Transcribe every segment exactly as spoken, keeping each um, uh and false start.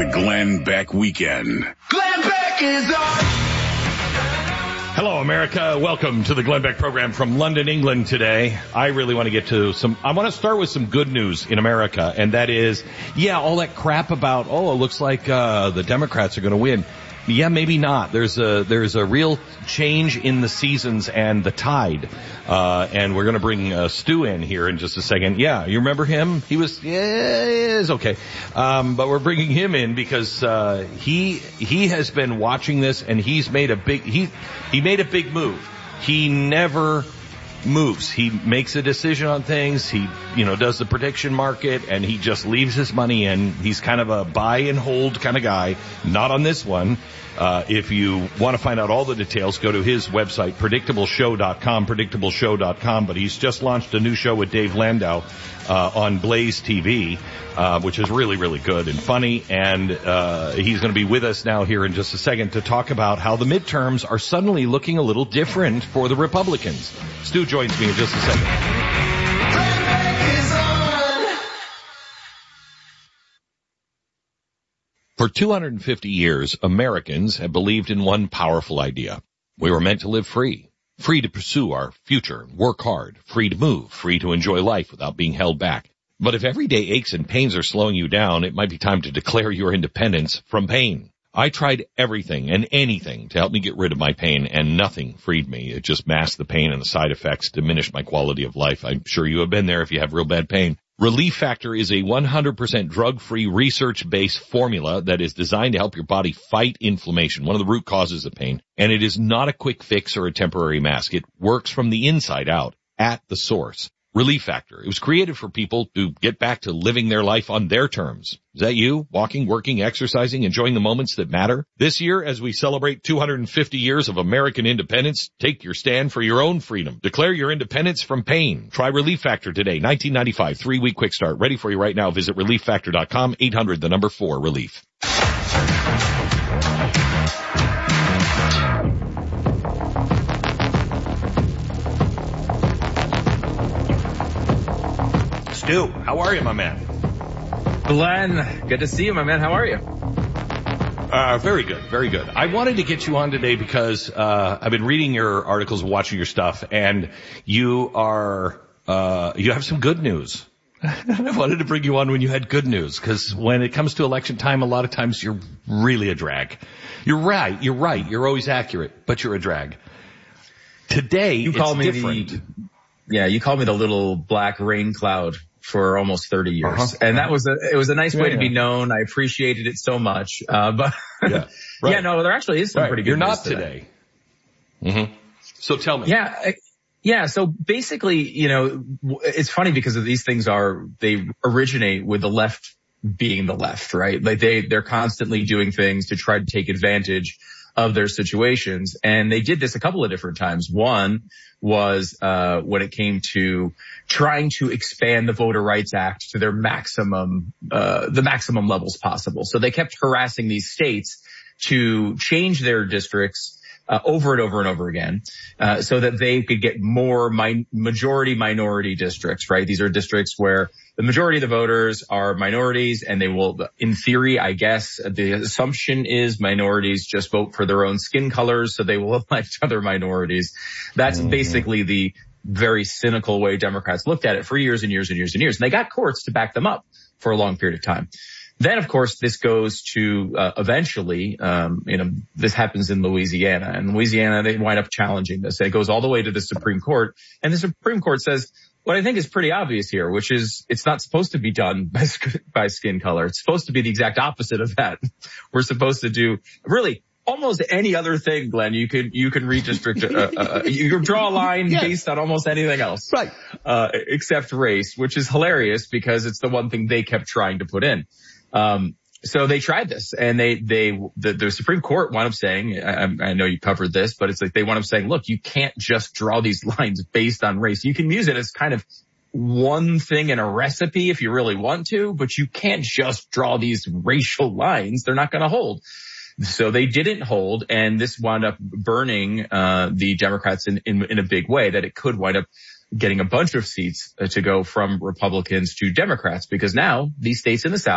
the Glenn Beck Weekend. Glenn Beck is on. Hello, America. Welcome to the Glenn Beck program from London, England today. I really want to get to some, I want to start with some good news in America, and that is, yeah, all that crap about, oh, it looks like uh the Democrats are going to win. Yeah, maybe not. There's a there's a real change in the seasons and the tide, uh, and we're going to bring uh, Stu in here in just a second. Yeah, you remember him? He was yeah, it's okay, um, but we're bringing him in because uh, he he has been watching this, and he's made a big he he made a big move. He never moves. He makes a decision on things. He, you know, does the prediction market, and he just leaves his money in. He's kind of a buy and hold kind of guy. Not on this one. Uh, if you want to find out all the details, go to his website, predictable show dot com, predictable show dot com. But he's just launched a new show with Dave Landau, uh, on Blaze T V, uh, which is really, really good and funny. And, uh, he's going to be with us now here in just a second to talk about how the midterms are suddenly looking a little different for the Republicans. Stu joins me in just a second. For two hundred fifty years, Americans have believed in one powerful idea. We were meant to live free. Free to pursue our future, work hard, free to move, free to enjoy life without being held back. But if everyday aches and pains are slowing you down, it might be time to declare your independence from pain. I tried everything and anything to help me get rid of my pain, and nothing freed me. It just masked the pain, and the side effects diminished my quality of life. I'm sure you have been there if you have real bad pain. Relief Factor is a one hundred percent drug-free, research-based formula that is designed to help your body fight inflammation, one of the root causes of pain. And it is not a quick fix or a temporary mask. It works from the inside out, at the source. Relief Factor. It was created for people to get back to living their life on their terms. Is that you? Walking, working, exercising, enjoying the moments that matter? This year, as we celebrate two hundred fifty years of American independence, take your stand for your own freedom. Declare your independence from pain. Try Relief Factor today. nineteen ninety-five, three-week quick start. Ready for you right now. Visit relief factor dot com, eight hundred, the number four, relief. Stu, how are you, my man? Glenn, good to see you, my man. How are you? Uh, very good, very good. I wanted to get you on today because uh I've been reading your articles and watching your stuff, and you are, uh you have some good news. I wanted to bring you on when you had good news, because when it comes to election time, a lot of times you're really a drag. You're right, you're right, you're always accurate, but you're a drag. Today, you it's call me different. The, yeah, you called me the little black rain cloud for almost thirty years. Uh-huh. And that was a, it was a nice yeah, way to yeah. be known. I appreciated it so much. Uh, but yeah, right. yeah, no, there actually is some right. pretty good You're news not today. today. Mm-hmm. So tell me. Yeah. I, yeah. So basically, you know, it's funny because of these things are, they originate with the left being the left, right? Like they, they're constantly doing things to try to take advantage of their situations. And they did this a couple of different times. One was, uh, when it came to trying to expand the Voter Rights Act to their maximum, uh, the maximum levels possible. So they kept harassing these states to change their districts, uh, over and over and over again, uh, so that they could get more mi- majority minority districts, right? These are districts where the majority of the voters are minorities, and they will, in theory, I guess, the assumption is minorities just vote for their own skin colors, so they will elect other minorities. That's mm-hmm. basically the very cynical way Democrats looked at it for years and years and years and years. And they got courts to back them up for a long period of time. Then, of course, this goes to uh, eventually, um, you know, this happens in Louisiana. And Louisiana, they wind up challenging this. It goes all the way to the Supreme Court. And the Supreme Court says, what I think is pretty obvious here, which is it's not supposed to be done by, by skin color. It's supposed to be the exact opposite of that. We're supposed to do really almost any other thing, Glenn. You can, you can redistrict, uh, uh, you draw a line yes. based on almost anything else. Right. Uh, except race, which is hilarious because it's the one thing they kept trying to put in. Um, so they tried this, and they, they, the, the Supreme Court wound up saying, I, I know you covered this, but it's like they wound up saying, look, you can't just draw these lines based on race. You can use it as kind of one thing in a recipe if you really want to, but you can't just draw these racial lines. They're not going to hold. So they didn't hold, and this wound up burning, uh, the Democrats in, in, in a big way, that it could wind up getting a bunch of seats uh, to go from Republicans to Democrats, because now these states in the South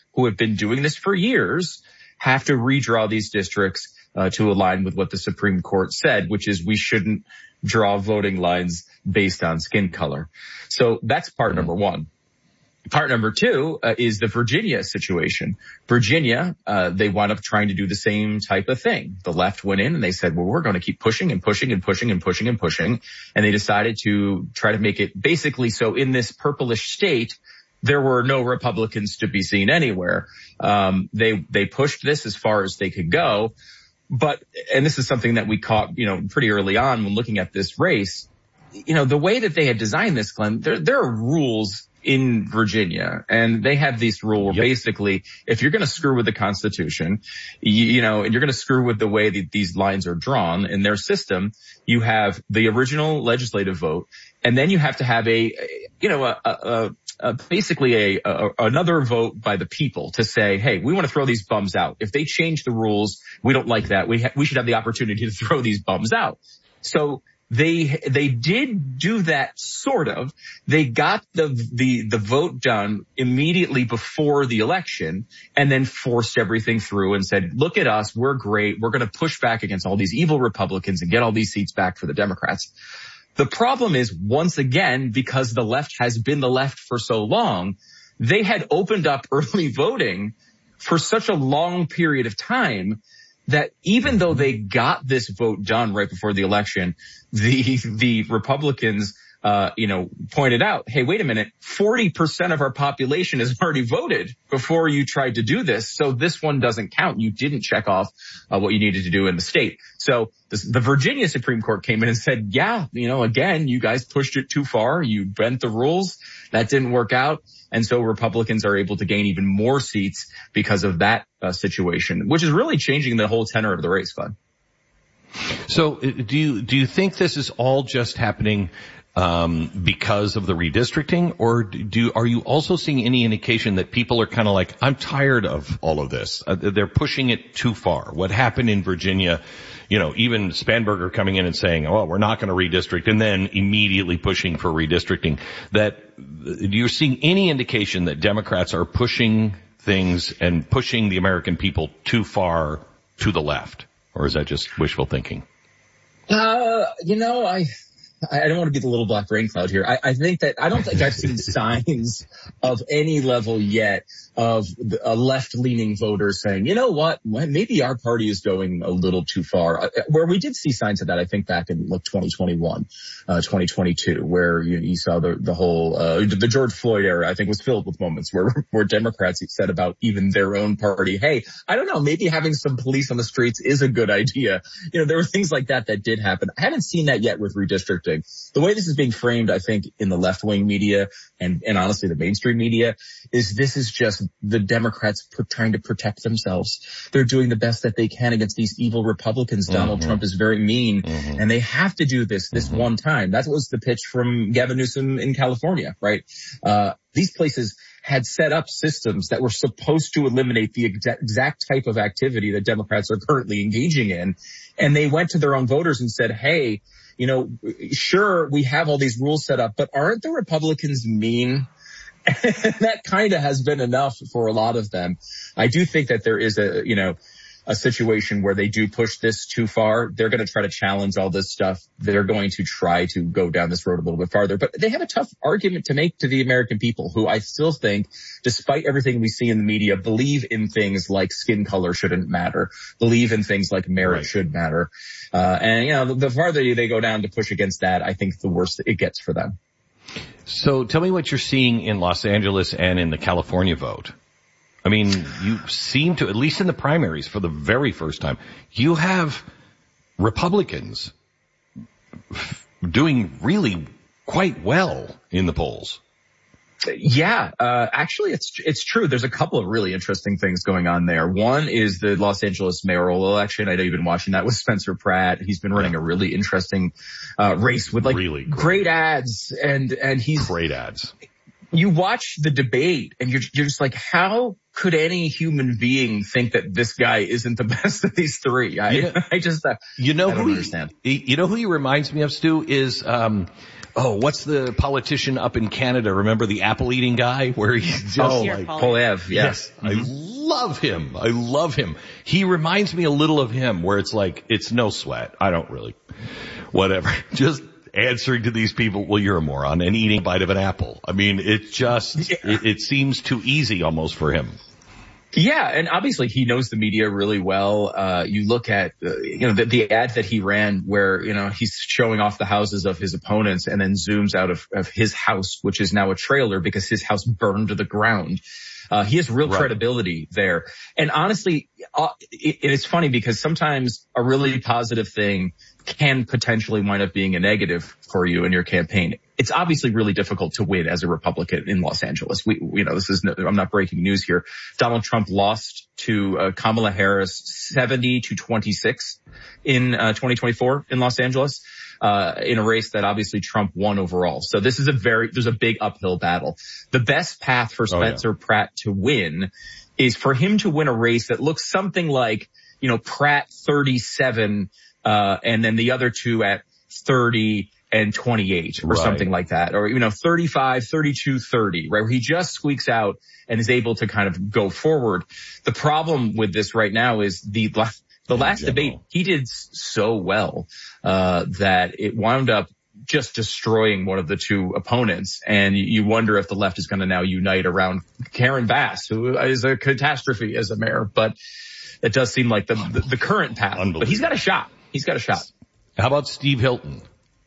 who have been doing this for years, have to redraw these districts uh, to align with what the Supreme Court said, which is we shouldn't draw voting lines based on skin color. So that's part number one. Part number two uh, is the Virginia situation. Virginia, uh, they wound up trying to do the same type of thing. The left went in and they said, well, we're going to keep pushing and pushing and pushing and pushing and pushing. And they decided to try to make it basically so in this purplish state, there were no Republicans to be seen anywhere. Um, they, they pushed this as far as they could go. But, and this is something that we caught, you know, pretty early on when looking at this race, you know, the way that they had designed this, Glenn, there, there are rules in Virginia, and they have this rule where yep. basically if you're going to screw with the Constitution, you, you know, and you're going to screw with the way that these lines are drawn in their system, you have the original legislative vote, and then you have to have a, you know, a, a, a basically a, a another vote by the people to say, hey, we want to throw these bums out. If they change the rules, we don't like that. We ha- we should have the opportunity to throw these bums out. So They, they did do that sort of. They got the, the, the vote done immediately before the election and then forced everything through and said, look at us. We're great. We're going to push back against all these evil Republicans and get all these seats back for the Democrats. The problem is, once again, because the left has been the left for so long, they had opened up early voting for such a long period of time that even though they got this vote done right before the election, the the Republicans, uh, you know, pointed out, hey, wait a minute, forty percent of our population has already voted before you tried to do this. So this one doesn't count. You didn't check off uh, what you needed to do in the state. So this, the Virginia Supreme Court came in and said, yeah, you know, again, you guys pushed it too far. You bent the rules. That didn't work out. And so Republicans are able to gain even more seats because of that uh, situation, which is really changing the whole tenor of the race, Glenn. So do you, do you think this is all just happening um because of the redistricting, or do are you also seeing any indication that people are kind of like, I'm tired of all of this? Uh, they're pushing it too far. What happened in Virginia, you know, even Spanberger coming in and saying, oh, we're not going to redistrict, and then immediately pushing for redistricting, that you're seeing any indication that Democrats are pushing things and pushing the American people too far to the left? Or is that just wishful thinking? Uh, you know, I, I don't want to be the little black rain cloud here. I, I think that, I don't think I've seen signs of any level yet of a left-leaning voter saying, you know what, maybe our party is going a little too far. Where we did see signs of that, I think back in like twenty twenty-one, uh, twenty twenty-two, where you, you saw the, the whole, uh, the George Floyd era, I think, was filled with moments where, where Democrats said about even their own party, hey, I don't know, maybe having some police on the streets is a good idea. You know, there were things like that that did happen. I haven't seen that yet with redistricting. The way this is being framed, I think, in the left-wing media and, and honestly the mainstream media, is this is just the Democrats pr- trying to protect themselves. They're doing the best that they can against these evil Republicans. Mm-hmm. Donald Trump is very mean, mm-hmm. and they have to do this this mm-hmm. one time. That was the pitch from Gavin Newsom in California, right? Uh, these places had set up systems that were supposed to eliminate the exa- exact type of activity that Democrats are currently engaging in. And they went to their own voters and said, hey, you know, sure, we have all these rules set up, but aren't the Republicans mean? And that kind of has been enough for a lot of them. I do think that there is a, you know, a situation where they do push this too far. They're going to try to challenge all this stuff. They're going to try to go down this road a little bit farther, but they have a tough argument to make to the American people, who I still think, despite everything we see in the media, believe in things like skin color shouldn't matter, believe in things like merit right. should matter. Uh, and you know, the, the farther they go down to push against that, I think the worse it gets for them. So tell me what you're seeing in Los Angeles and in the California vote. I mean, you seem to, at least in the primaries for the very first time, you have Republicans doing really quite well in the polls. Yeah, uh, actually, it's it's true. There's a couple of really interesting things going on there. One is the Los Angeles mayoral election. I know you've been watching that with Spencer Pratt. He's been running yeah. a really interesting uh, race with like really great ads, and and he's great ads. You watch the debate, and you're you're just like, how could any human being think that this guy isn't the best of these three? I, yeah. I just, uh, you know, I don't who understand. He, you know who he reminds me of, Stu, is, um, oh, what's the politician up in Canada? Remember the apple eating guy where he's just oh, like, Poilievre, yeah. yes, mm-hmm. I love him. I love him. He reminds me a little of him where it's like, it's no sweat. I don't really, whatever. Just answering to these people, well, you're a moron, and eating a bite of an apple. I mean, it just, yeah. it, it seems too easy almost for him. Yeah, and obviously he knows the media really well. Uh, you look at, uh, you know, the, the ad that he ran where, you know, he's showing off the houses of his opponents and then zooms out of, of his house, which is now a trailer because his house burned to the ground. Uh, he has real right. credibility there. And honestly, uh, it, it's funny because sometimes a really positive thing can potentially wind up being a negative for you in your campaign. It's obviously really difficult to win as a Republican in Los Angeles. We, you know, this is, no, I'm not breaking news here. Donald Trump lost to uh, Kamala Harris seventy to twenty-six in uh, twenty twenty-four in Los Angeles. Uh, in a race that obviously Trump won overall. So this is a very, there's a big uphill battle. The best path for Spencer oh, yeah. Pratt to win is for him to win a race that looks something like, you know, Pratt thirty-seven, uh, and then the other two at thirty and twenty-eight or right. something like that. Or, you know, thirty-five, thirty-two, thirty, right? Where he just squeaks out and is able to kind of go forward. The problem with this right now is the The last debate, he did so well uh that it wound up just destroying one of the two opponents. And you wonder if the left is going to now unite around Karen Bass, who is a catastrophe as a mayor. But it does seem like the the, the current path. But he's got a shot. He's got a shot. How about Steve Hilton?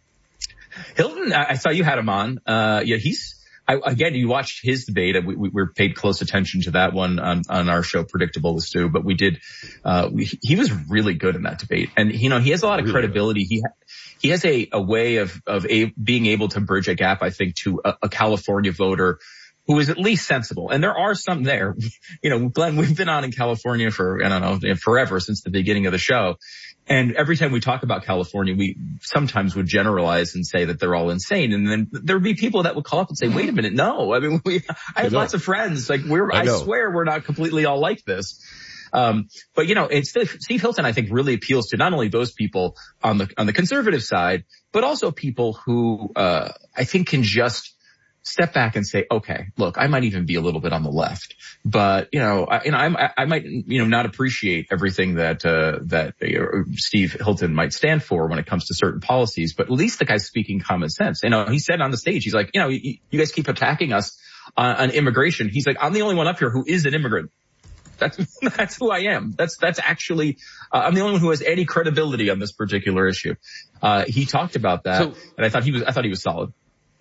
Hilton, I saw you had him on. Uh Yeah, he's... I, again, you watched his debate. We, we, we paid close attention to that one on, on our show, Predictable with Stu, but we did, uh, we, he was really good in that debate. And, you know, he has a lot of really credibility. Good. He, ha- he has a, a way of, of a, being able to bridge a gap, I think, to a, a California voter who is at least sensible. And there are some there. You know, Glenn, we've been on in California for, I don't know, forever, since the beginning of the show. And every time we talk about California, we sometimes would generalize and say that they're all insane. And then there would be people that would call up and say, wait a minute, no. I mean, we, I have I lots of friends. Like we're, I, I swear we're not completely all like this. Um, but you know, it's Steve Hilton, I think, really appeals to not only those people on the, on the conservative side, but also people who, uh, I think can just step back and say, okay, look, I might even be a little bit on the left, but you know, I, you know, I, I might, you know, not appreciate everything that, uh, that uh, Steve Hilton might stand for when it comes to certain policies, but at least the guy's speaking common sense. You know, he said on the stage, he's like, you know, you, you guys keep attacking us on, on immigration. He's like, I'm the only one up here who is an immigrant. That's, that's who I am. That's, that's actually, uh, I'm the only one who has any credibility on this particular issue. Uh, he talked about that, so, and I thought he was, I thought he was solid.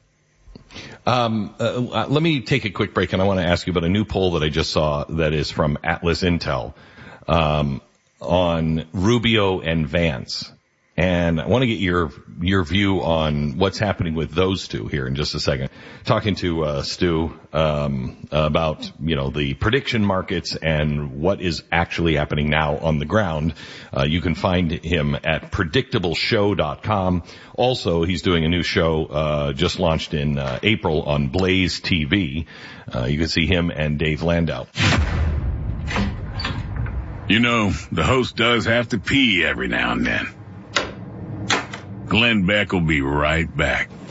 Um, uh, let me take a quick break, and I want to ask you about a new poll that I just saw that is from Atlas Intel, um, on Rubio and Vance. And I want to get your, your view on what's happening with those two here in just a second. Talking to, uh, Stu, um, about, you know, the prediction markets and what is actually happening now on the ground. Uh, you can find him at predictable show dot com. Also, he's doing a new show, uh, just launched in, uh, April on Blaze T V. Uh, you can see him and Dave Landau. You know, the host does have to pee every now and then. Glenn Beck will be right back.